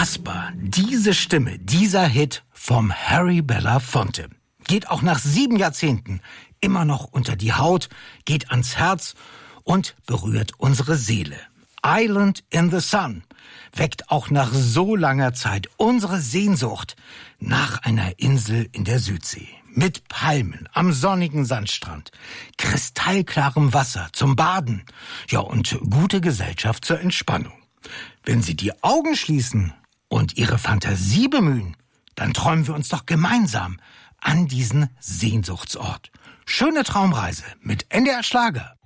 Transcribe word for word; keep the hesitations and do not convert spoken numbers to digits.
Unfassbar. Diese Stimme, dieser Hit vom Harry Belafonte geht auch nach sieben Jahrzehnten immer noch unter die Haut, geht ans Herz und berührt unsere Seele. Island in the Sun weckt auch nach so langer Zeit unsere Sehnsucht nach einer Insel in der Südsee. Mit Palmen am sonnigen Sandstrand, kristallklarem Wasser zum Baden, ja und gute Gesellschaft zur Entspannung. Wenn Sie die Augen schließen und Ihre Fantasie bemühen, dann träumen wir uns doch gemeinsam an diesen Sehnsuchtsort. Schöne Traumreise mit N D R Schlager.